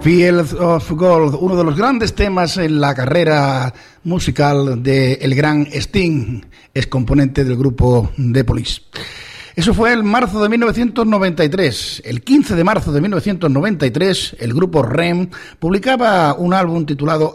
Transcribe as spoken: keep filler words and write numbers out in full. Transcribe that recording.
Fields of Gold, uno de los grandes temas en la carrera musical de el gran Sting, ex componente del grupo The Police. Eso fue en marzo de mil novecientos noventa y tres. El quince de marzo de mil novecientos noventa y tres, el grupo R E M publicaba un álbum titulado